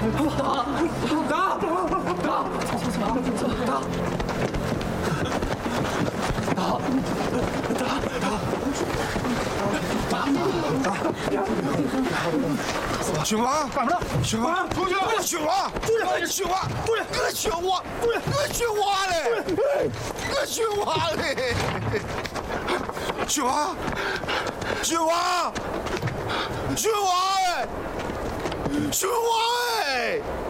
雪娃干什么呢？雪娃出去了！雪娃，出去！雪娃，出去！雪娃，出去！雪娃嘞！雪娃嘞！雪娃，雪娃，雪娃哎！雪娃哎！